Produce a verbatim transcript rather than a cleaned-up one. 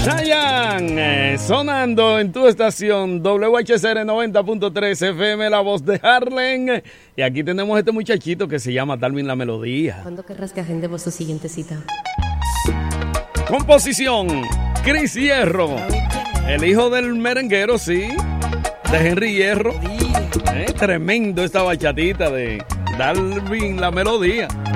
Chayanne, eh, sonando en tu estación W H C R noventa punto tres F M, la voz de Harlem. Y aquí tenemos este muchachito que se llama Darwin La Melodía. ¿Cuándo querrás que agendemos tu siguiente cita? Composición, Chris Hierro, el hijo del merenguero, sí, de Henry Hierro. Eh, tremendo esta bachatita de Darwin La Melodía.